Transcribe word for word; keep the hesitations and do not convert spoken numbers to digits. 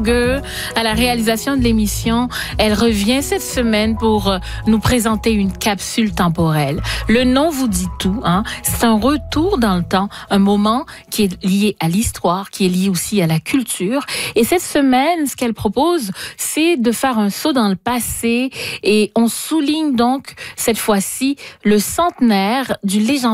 Burger à la réalisation de l'émission. Elle revient cette semaine pour nous présenter une capsule temporelle. Le nom vous dit tout, hein? C'est un retour dans le temps, un moment qui est lié à l'histoire, qui est lié aussi à la culture. Et cette semaine, ce qu'elle propose, c'est de faire un saut dans le passé et on souligne donc cette fois-ci le centenaire du légendaire